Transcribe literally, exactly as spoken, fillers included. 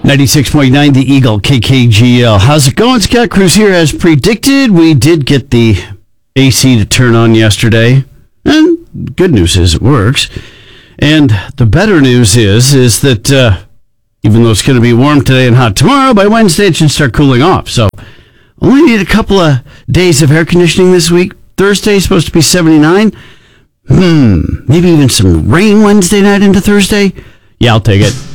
ninety-six point nine The Eagle, K K G L. How's it going? Scott Cruz here. As predicted, we did get the A C to turn on yesterday. And good news is it works. And the better news is, is that uh, even though it's going to be warm today and hot tomorrow, by Wednesday it should start cooling off. So only need a couple of days of air conditioning this week. Thursday is supposed to be seventy-nine. Hmm, maybe even some rain Wednesday night into Thursday. Yeah, I'll take it.